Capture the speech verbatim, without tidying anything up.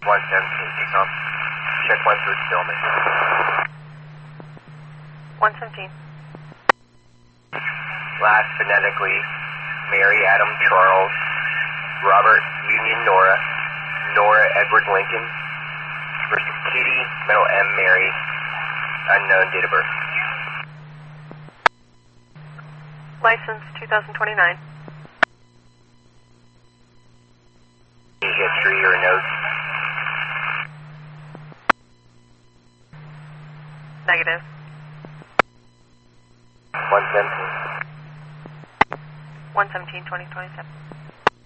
one seventeen, take off. Check one through Stillman. one seventeen. Last phonetically, Mary Adam Charles, Robert Union Nora, Nora Edward Lincoln, versus Katie middle M Mary, unknown date of birth. License two thousand twenty-nine. History or notes? Negative. one seventeen. one seventeen, twenty twenty-seven.